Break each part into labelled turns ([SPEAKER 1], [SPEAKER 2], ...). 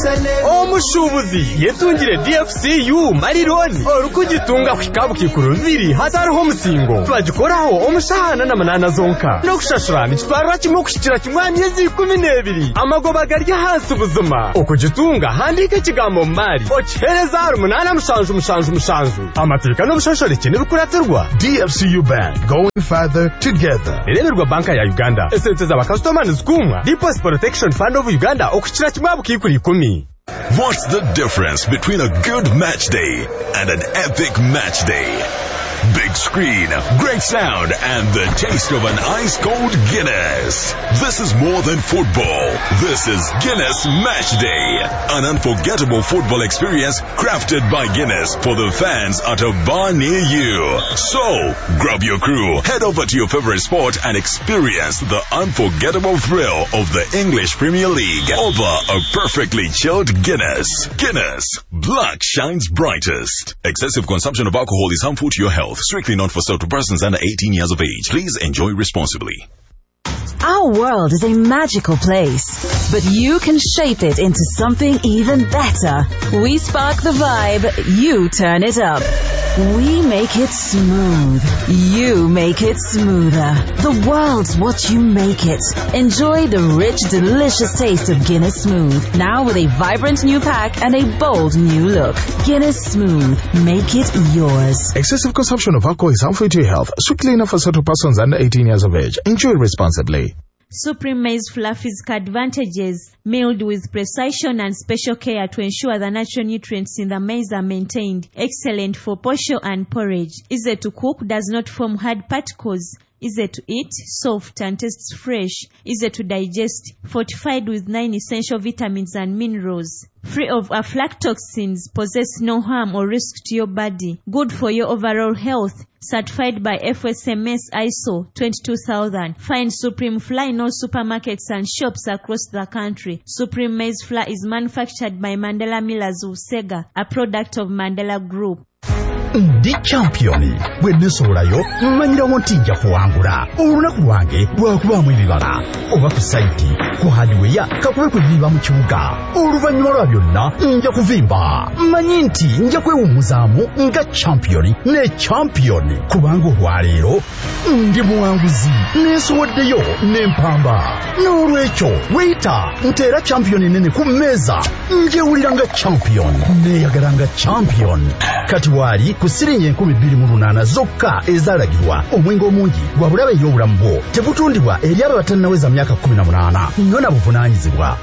[SPEAKER 1] omushubuzi yetungire DFCU marironi orukugitunga kwikabu kikuru biri hatariho musingo twagikoraho omushahana na manana zonka no kushashurana kitwarwa kimwe kushikira kimwe myezi 12 amagoba garya hasi ubuzima okugitunga handika kigambo mari ochereza 8 amateka no bushashore kine bikuraterwa
[SPEAKER 2] DFCU Bank, going further together.
[SPEAKER 1] Ereberwa banka ya Uganda esente za customer nzikumwa Deposit Protection Fund of Uganda okukira kimwe kikuri 10.
[SPEAKER 3] What's the difference between a good match day and an epic match day? Big screen, great sound, and the taste of an ice-cold Guinness. This is more than football. This is Guinness Match Day. An unforgettable football experience crafted by Guinness for the fans at a bar near you. So, grab your crew, head over to your favorite sport and experience the unforgettable thrill of the English Premier League over a perfectly chilled Guinness. Guinness. Black shines brightest. Excessive consumption of alcohol is harmful to your health. Strictly not for sale to persons under 18 years of age. Please enjoy responsibly.
[SPEAKER 4] Our world is a magical place, but you can shape it into something even better. We spark the vibe, you turn it up. We make it smooth, you make it smoother. The world's what you make it. Enjoy the rich, delicious taste of Guinness Smooth, now with a vibrant new pack and a bold new look. Guinness Smooth, make it yours.
[SPEAKER 2] Excessive consumption of alcohol is harmful to your health. Strictly not for sale to persons under 18 years of age. Enjoy responsibly.
[SPEAKER 5] Supreme Maize Flour Physical Advantages, milled with precision and special care to ensure the natural nutrients in the maize are maintained. Excellent for posho and porridge. Easy to cook, does not form hard particles. Easy to eat, soft and tastes fresh. Easy to digest, fortified with 9 essential vitamins and minerals. Free of aflatoxins, possess no harm or risk to your body. Good for your overall health. Certified by FSMS ISO 22000. Find Supreme Flour in all supermarkets and shops across the country. Supreme Maize Flour is manufactured by Mandela Millers of Sega, a product of Mandela Group.
[SPEAKER 6] Ndi championi bwenesolayo mmanyira wontijja kuwangula olunaku lwange lwakubamu ebibala oba ku saiti ku hardware kakube kwebiba mu kibuga oluvannyuma lwa byonna nja kuvimba mmanyi nti nja kwewummuzaamu nga championi ne championi kubanga olwaleero ndi muwanguzi neesowoddeyo n'empamba n'olwekyo weyita nteera championi nene ku mmeeza njewulira nga champion neeyagala nga champion kati waali ku sirinye 28 zokka ezalagirwa omwenge omungi gwa bulabe y'obulamu bwo tegutundibwa eri abo batannaweza myaka 18 nnyona buvunaanyizibwa.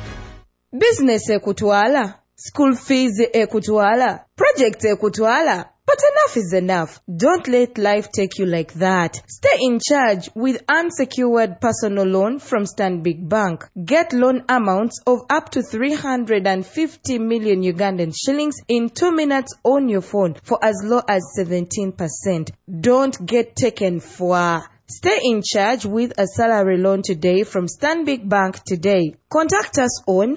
[SPEAKER 7] Business ekutwala, school fees ekutwala, project ekutwala. But enough is enough. Don't let life take you like that. Stay in charge with unsecured personal loan from Stanbic Bank. Get loan amounts of up to 350 million Ugandan shillings in 2 minutes on your phone for as low as 17%. Don't get taken for. Stay in charge with a salary loan today from Stanbic Bank today. Contact us on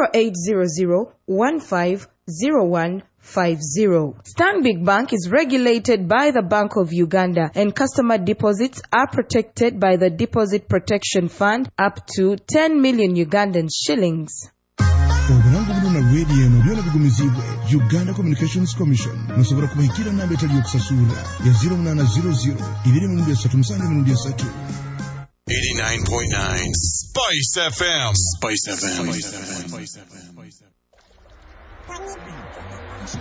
[SPEAKER 7] 0800 150150. Stanbic Bank is regulated by the Bank of Uganda and customer deposits are protected by the Deposit Protection Fund up to 10 million Ugandan shillings.
[SPEAKER 8] Obulango buluna radio eno byona bigumizibwe Uganda Communications Commission musobola kubahikira namba etali yokusasula ya 0800 237
[SPEAKER 3] 89.9 Spice FM. Spice FM.